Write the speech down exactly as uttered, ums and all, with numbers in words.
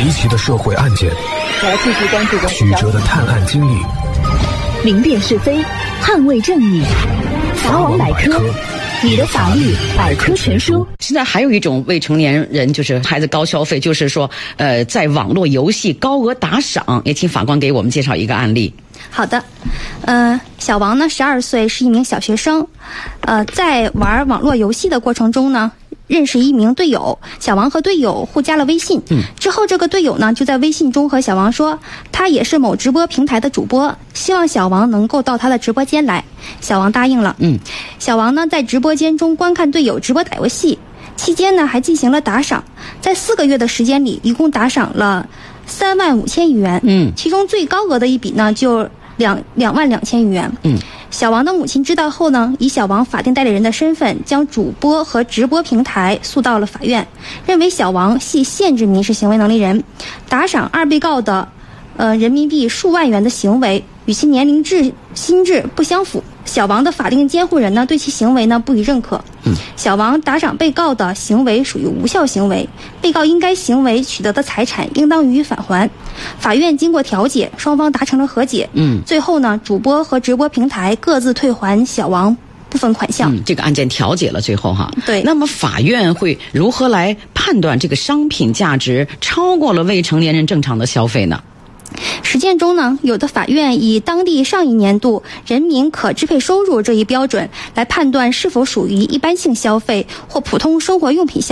离奇的社会案件， 我要继续关注曲折的探案经历， 明辨是非，捍卫正义。法网百科，你的法律百科全书。 现在还有一种未成年人，就是孩子高消费，就是说，呃，在网络游戏高额打赏。也请法官给我们介绍一个案例。 好的，呃，小王呢，十二岁，是一名小学生，呃，在玩网络游戏的过程中呢，认识一名队友，小王和队友互加了微信。嗯，之后这个队友呢，就在微信中和小王说，他也是某直播平台的主播，希望小王能够到他的直播间来。小王答应了。嗯，小王呢，在直播间中观看队友直播打游戏，期间呢，还进行了打赏，在四个月的时间里，一共打赏了三万五千余元。嗯，其中最高额的一笔呢，就两两万两千余元。嗯，小王的母亲知道后呢，以小王法定代理人的身份，将主播和直播平台诉到了法院，认为小王系限制民事行为能力人，打赏二被告的呃人民币数万元的行为与其年龄制心智不相符。小王的法定监护人呢，对其行为呢不予认可。嗯，小王打赏被告的行为属于无效行为，被告因该行为取得的财产应当予以返还。法院经过调解，双方达成了和解。嗯，最后呢，主播和直播平台各自退还小王部分款项。 嗯，这个案件调解了，最后哈。 对。 那么法院会如何来判断这个商品价值超过了未成年人正常的消费呢？ 实践中呢，有的法院以当地上一年度人民可支配收入这一标准来判断是否属于一般性消费或普通生活用品消费。